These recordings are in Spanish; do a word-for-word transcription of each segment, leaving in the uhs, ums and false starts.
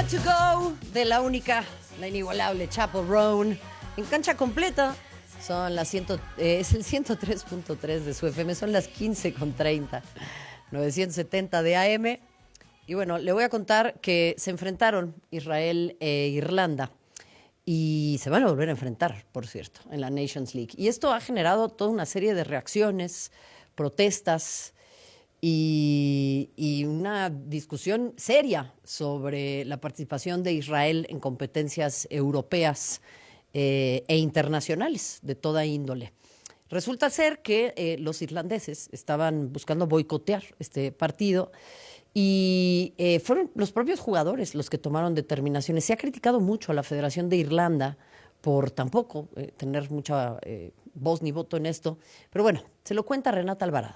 Got to Go de la única, la inigualable Chappell Roan en cancha completa. Son las cien, eh, es el ciento tres punto tres de su F M, son las quince con treinta, novecientos setenta de A M. Y bueno, le voy a contar que se enfrentaron Israel e Irlanda y se van a volver a enfrentar, por cierto, en la Nations League. Y esto ha generado toda una serie de reacciones, protestas y, y una discusión seria sobre la participación de Israel en competencias europeas eh, e internacionales de toda índole. Resulta ser que eh, los irlandeses estaban buscando boicotear este partido y eh, fueron los propios jugadores los que tomaron determinaciones. Se ha criticado mucho a la Federación de Irlanda por tampoco eh, tener mucha eh, voz ni voto en esto, pero bueno, se lo cuenta Renata Alvarado.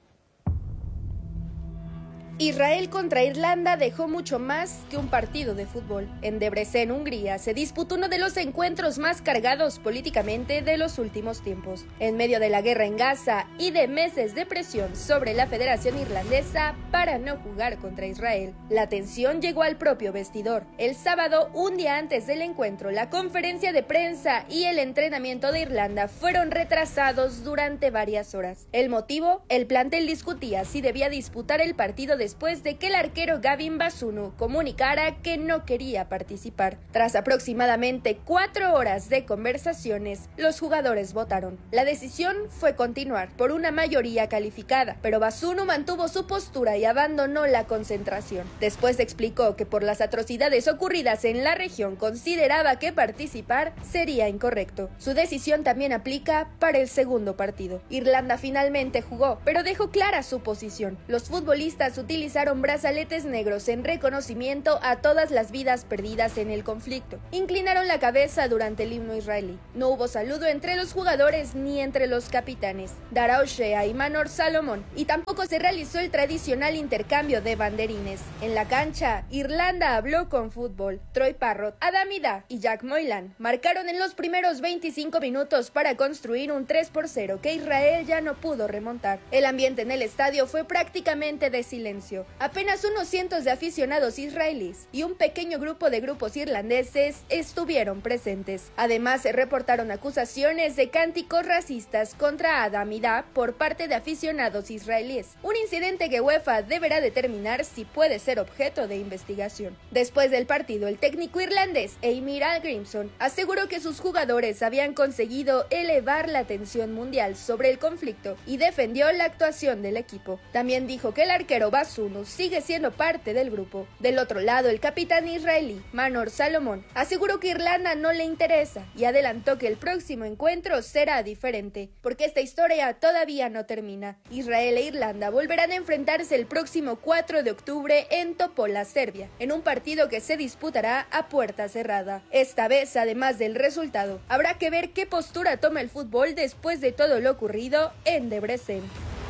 Israel contra Irlanda dejó mucho más que un partido de fútbol. En Debrecen, Hungría, se disputó uno de los encuentros más cargados políticamente de los últimos tiempos. En medio de la guerra en Gaza y de meses de presión sobre la Federación Irlandesa para no jugar contra Israel, la tensión llegó al propio vestidor. El sábado, un día antes del encuentro, la conferencia de prensa y el entrenamiento de Irlanda fueron retrasados durante varias horas. ¿El motivo? El plantel discutía si debía disputar el partido de después de que el arquero Gavin Bazunu comunicara que no quería participar. Tras aproximadamente cuatro horas de conversaciones, los jugadores votaron. La decisión fue continuar por una mayoría calificada, pero Bazunu mantuvo su postura y abandonó la concentración. Después explicó que por las atrocidades ocurridas en la región consideraba que participar sería incorrecto. Su decisión también aplica para el segundo partido. Irlanda finalmente jugó, pero dejó clara su posición. Los futbolistas utilizaron utilizaron brazaletes negros en reconocimiento a todas las vidas perdidas en el conflicto. Inclinaron la cabeza durante el himno israelí. No hubo saludo entre los jugadores ni entre los capitanes, Dara O'Shea y Manor Salomón, y tampoco se realizó el tradicional intercambio de banderines. En la cancha, Irlanda habló con fútbol. Troy Parrott, Adam Ida y Jack Moylan marcaron en los primeros veinticinco minutos para construir un tres por cero que Israel ya no pudo remontar. El ambiente en el estadio fue prácticamente de silencio. Apenas unos cientos de aficionados israelíes y un pequeño grupo de grupos irlandeses estuvieron presentes. Además, se reportaron acusaciones de cánticos racistas contra Adam Ida por parte de aficionados israelíes. Un incidente que UEFA deberá determinar si puede ser objeto de investigación. Después del partido, el técnico irlandés Eamir Algrimson aseguró que sus jugadores habían conseguido elevar la atención mundial sobre el conflicto y defendió la actuación del equipo. También dijo que el arquero Bazunu sigue siendo parte del grupo. Del otro lado, el capitán israelí, Manor Salomón, aseguró que Irlanda no le interesa y adelantó que el próximo encuentro será diferente, porque esta historia todavía no termina. Israel e Irlanda volverán a enfrentarse el próximo cuatro de octubre en Topola, Serbia, en un partido que se disputará a puerta cerrada. Esta vez, además del resultado, habrá que ver qué postura toma el fútbol después de todo lo ocurrido en Debrecen.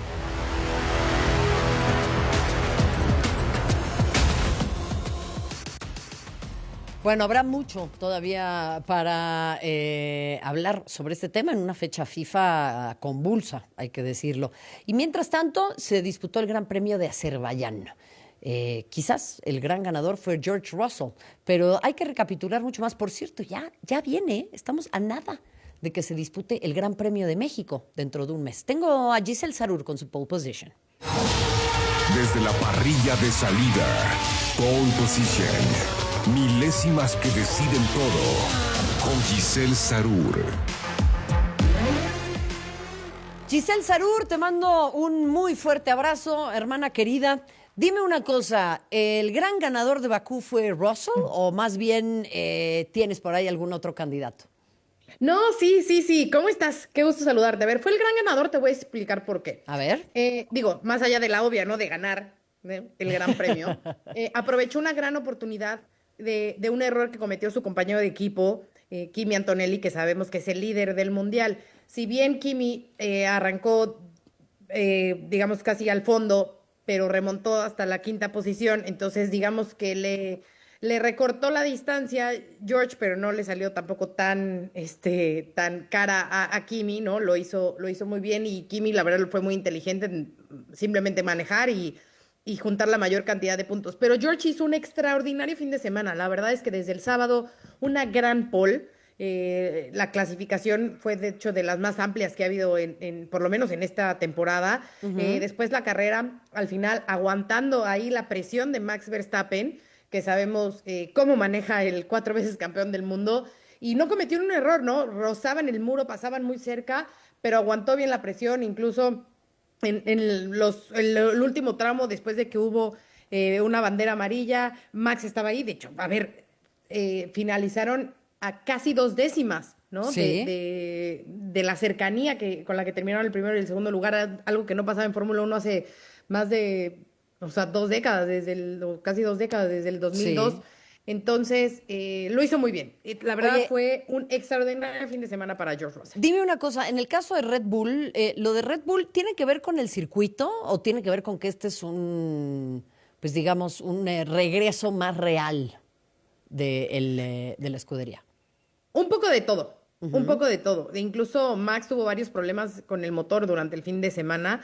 Bueno, habrá mucho todavía para eh, hablar sobre este tema en una fecha FIFA convulsa, hay que decirlo. Y mientras tanto, se disputó el Gran Premio de Azerbaiyán. Eh, quizás el gran ganador fue George Russell, pero hay que recapitular mucho más. Por cierto, ya, ya viene, estamos a nada de que se dispute el Gran Premio de México dentro de un mes. Tengo a Giselle Sarur con su pole position. Desde la parrilla de salida, pole position. Milésimas que deciden todo, con Giselle Sarur. Giselle Sarur, te mando un muy fuerte abrazo, hermana querida. Dime una cosa, ¿el gran ganador de Bakú fue Russell o más bien eh, tienes por ahí algún otro candidato? No, sí, sí, sí. ¿Cómo estás? Qué gusto saludarte. A ver, fue el gran ganador, te voy a explicar por qué. A ver. Eh, digo, más allá de la obvia, ¿no? De ganar ¿eh? el gran premio. eh, aprovechó una gran oportunidad de, de un error que cometió su compañero de equipo, eh, Kimi Antonelli, que sabemos que es el líder del Mundial. Si bien Kimi eh, arrancó, eh, digamos, casi al fondo, pero remontó hasta la quinta posición, entonces digamos que le... Le recortó la distancia George, pero no le salió tampoco tan, este, tan cara a, a Kimi, ¿no? Lo hizo, lo hizo muy bien y Kimi, la verdad, fue muy inteligente en simplemente manejar y, y juntar la mayor cantidad de puntos. Pero George hizo un extraordinario fin de semana. La verdad es que desde el sábado, una gran pole. Eh, la clasificación fue, de hecho, de las más amplias que ha habido, en, en por lo menos en esta temporada. Uh-huh. Eh, después la carrera, al final, aguantando ahí la presión de Max Verstappen, que sabemos eh, cómo maneja el cuatro veces campeón del mundo, y no cometieron un error, ¿no? Rozaban el muro, pasaban muy cerca, pero aguantó bien la presión, incluso en, en los, el, el último tramo, después de que hubo eh, una bandera amarilla, Max estaba ahí. De hecho, a ver, eh, finalizaron a casi dos décimas, ¿no? Sí. De, de, de la cercanía que, con la que terminaron el primero y el segundo lugar, algo que no pasaba en Fórmula uno hace más de, o sea, dos décadas, desde el, o casi dos décadas, desde el dos mil dos. Sí. Entonces, eh, lo hizo muy bien. La verdad, Oye, fue un extraordinario fin de semana para George Russell. Dime una cosa, en el caso de Red Bull, eh, ¿lo de Red Bull tiene que ver con el circuito o tiene que ver con que este es un, pues digamos, un eh, regreso más real de, el, eh, de la escudería? Un poco de todo, uh-huh. un poco de todo. Incluso Max tuvo varios problemas con el motor durante el fin de semana,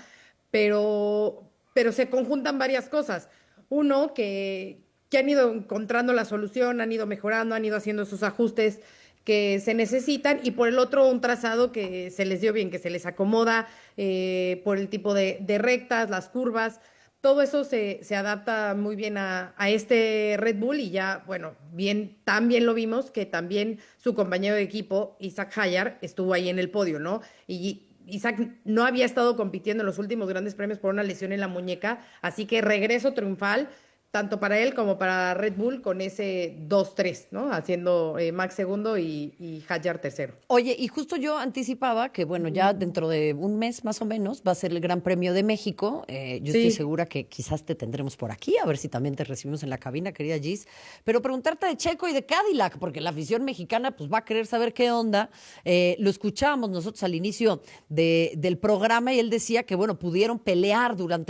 pero, pero se conjuntan varias cosas. Uno, que, que han ido encontrando la solución, han ido mejorando, han ido haciendo sus ajustes que se necesitan, y por el otro, un trazado que se les dio bien, que se les acomoda eh, por el tipo de, de rectas, las curvas. Todo eso se, se adapta muy bien a, a este Red Bull, y ya, bueno, bien, también lo vimos que también su compañero de equipo, Isaac Hayar, estuvo ahí en el podio, ¿no? Y Isaac no había estado compitiendo en los últimos grandes premios por una lesión en la muñeca, así que regreso triunfal, tanto para él como para Red Bull, con ese dos tres, ¿no? Haciendo eh, Max segundo y, y Hayar tercero. Oye, y justo yo anticipaba que, bueno, ya dentro de un mes más o menos va a ser el Gran Premio de México. Eh, yo sí. estoy segura que quizás te tendremos por aquí, a ver si también te recibimos en la cabina, querida Gis. Pero preguntarte de Checo y de Cadillac, porque la afición mexicana pues va a querer saber qué onda. Eh, lo escuchábamos nosotros al inicio de, del programa y él decía que, bueno, pudieron pelear durante